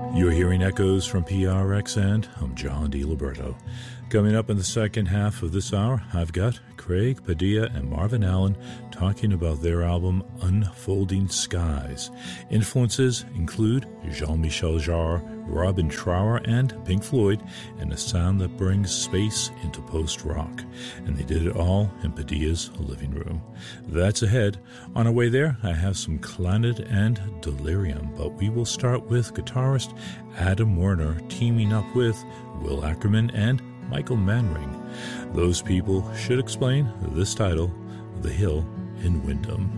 You're hearing echoes from PRX, and I'm John DiLiberto. Coming up in the second half of this hour, I've got Craig Padilla and Marvin Allen talking about their album Unfolding Skies. Influences include Jean-Michel Jarre, Robin Trower, and Pink Floyd, and a sound that brings space into post-rock. And they did it all in Padilla's living room. That's ahead. On our way there, I have some Clannad and Delirium, but we will start with guitarist Adam Werner teaming up with Will Ackerman and Michael Manring. Those people should explain this title, The Hill in Wyndham.